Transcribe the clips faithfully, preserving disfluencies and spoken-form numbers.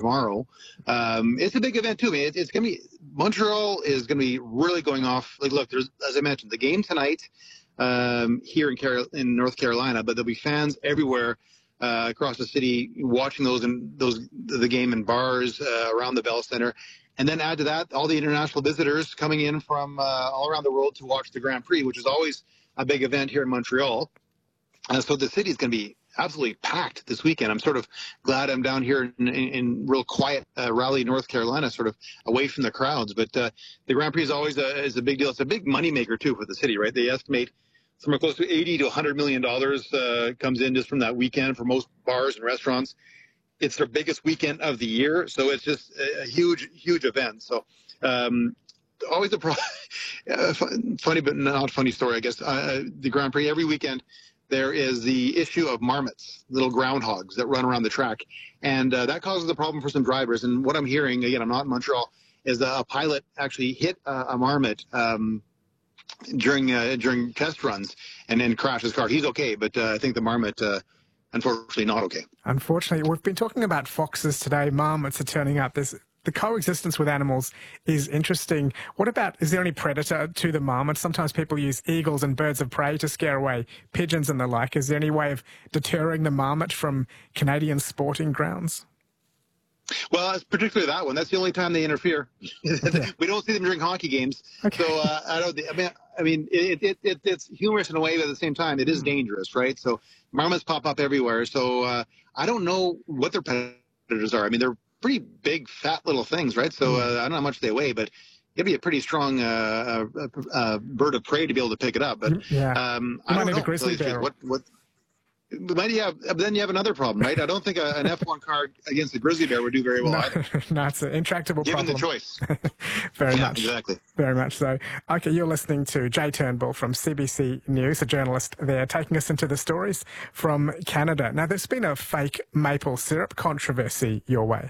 tomorrow. Um, it's a big event too. I mean, it, it's going to be Montreal is going to be really going off. Like, look, there's as I mentioned, the game tonight um, here in Carol in North Carolina, but there'll be fans everywhere uh, across the city watching those and those the game in bars uh, around the Bell Center. And then add to that all the international visitors coming in from uh, all around the world to watch the Grand Prix, which is always a big event here in Montreal. Uh, so the city is going to be absolutely packed this weekend. I'm sort of glad I'm down here in, in, in real quiet uh, Raleigh, North Carolina, sort of away from the crowds. But uh, the Grand Prix is always a, is a big deal. It's a big moneymaker, too, for the city, right? They estimate somewhere close to eighty to one hundred million dollars uh, comes in just from that weekend for most bars and restaurants. It's their biggest weekend of the year, so it's just a, a huge, huge event. So um, always a pro- uh, funny but not funny story, I guess. Uh, the Grand Prix, every weekend, there is the issue of marmots, little groundhogs that run around the track. And uh, that causes a problem for some drivers. And what I'm hearing, again, I'm not in Montreal, is a pilot actually hit a, a marmot um, during uh, during test runs and then crashed his car. He's okay, but uh, I think the marmot... Uh, Unfortunately, not okay. Unfortunately, we've been talking about foxes today. Marmots are turning up. There's, the coexistence with animals is interesting. What about, is there any predator to the marmot? Sometimes people use eagles and birds of prey to scare away pigeons and the like. Is there any way of deterring the marmot from Canadian sporting grounds? Well, it's particularly that one. That's the only time they interfere. Yeah. We don't see them during hockey games. Okay. So uh, I don't. I mean, I mean, it, it, it it's humorous in a way, but at the same time, it is dangerous, right? So marmots pop up everywhere. So uh, I don't know what their predators are. I mean, they're pretty big, fat little things, right? So uh, I don't know how much they weigh, but it'd be a pretty strong uh, uh, uh, bird of prey to be able to pick it up. But yeah, um, I I might don't need know. a grizzly bear. What what. But you have, then you have another problem, right? I don't think a, an F one car against a grizzly bear would do very well no, either. No, it's an intractable Given problem. the choice. Very yeah, much. Exactly. Very much so. Okay, you're listening to Jay Turnbull from C B C News, a journalist there, taking us into the stories from Canada. Now, there's been a fake maple syrup controversy your way.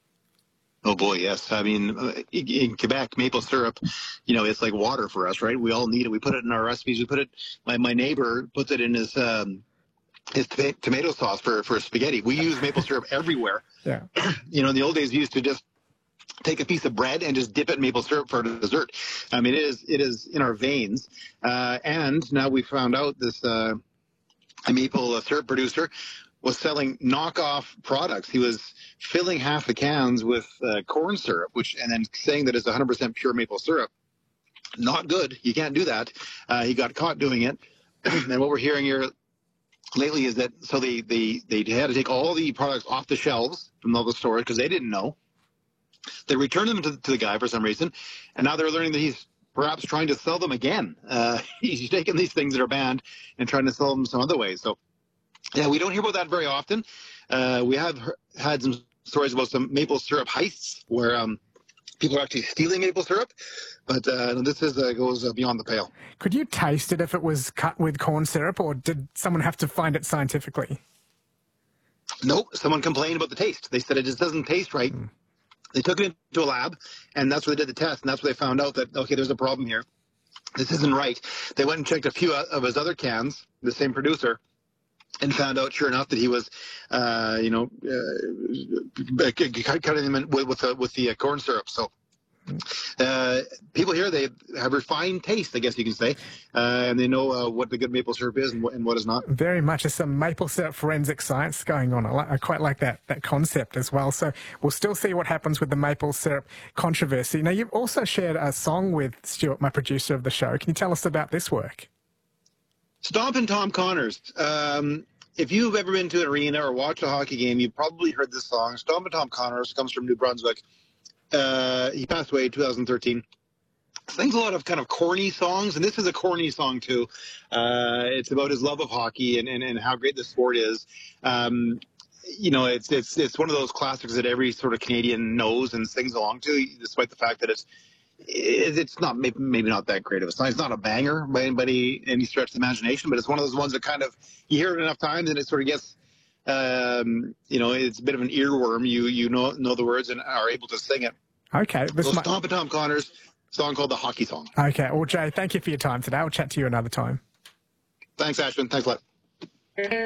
Oh, boy, yes. I mean, in Quebec, maple syrup, you know, it's like water for us, right? We all need it. We put it in our recipes. We put it, my, my neighbor puts it in his... Um, It's t- tomato sauce for, for spaghetti. We use maple syrup everywhere. Yeah. You know, in the old days, we used to just take a piece of bread and just dip it in maple syrup for dessert. I mean, it is it is in our veins. Uh, and now we found out this uh, a maple syrup producer was selling knockoff products. He was filling half the cans with uh, corn syrup, which and then saying that it's one hundred percent pure maple syrup. Not good. You can't do that. Uh, he got caught doing it. And what we're hearing here lately is that so they, they, they had to take all the products off the shelves from all the stores because they didn't know. They returned them to, to the guy for some reason, and now they're learning that he's perhaps trying to sell them again. Uh, he's taking these things that are banned and trying to sell them some other ways. So, yeah, we don't hear about that very often. Uh, we have had some stories about some maple syrup heists where um, people are actually stealing maple syrup, but uh, this is uh, goes uh, beyond the pale. Could you taste it if it was cut with corn syrup, or did someone have to find it scientifically? Nope. Someone complained about the taste. They said it just doesn't taste right. Mm. They took it into a lab, and that's where they did the test, and that's where they found out that, okay, there's a problem here. This isn't right. They went and checked a few of his other cans, the same producer, and found out, sure enough, that he was, uh, you know, uh, cutting them in with, with, the, with the uh, corn syrup. So uh, people here, they have refined taste, I guess you can say, uh, and they know uh, what the good maple syrup is and what, and what is not. Very much. There's some maple syrup forensic science going on. I, like, I quite like that, that concept as well. So we'll still see what happens with the maple syrup controversy. Now, you've also shared a song with Stuart, my producer of the show. Can you tell us about this work? Stompin' Tom Connors. Um, if you've ever been to an arena or watched a hockey game, you've probably heard this song. Stompin' Tom Connors comes from New Brunswick. Uh, he passed away in two thousand thirteen. Sings a lot of kind of corny songs, and this is a corny song too. Uh, it's about his love of hockey and, and, and how great the sport is. Um, you know, it's it's it's one of those classics that every sort of Canadian knows and sings along to, despite the fact that it's it's not maybe, maybe not that great of a song. It's not a banger by anybody any stretch of the imagination, but it's one of those ones that kind of you hear it enough times and it sort of gets. Um, you know, it's a bit of an earworm. You you know know the words and are able to sing it. Okay. This so might... Stompin' Tom Connors, song called The Hockey Song. Okay. Well, Jay, thank you for your time today. I'll chat to you another time. Thanks, Ashwin. Thanks a lot.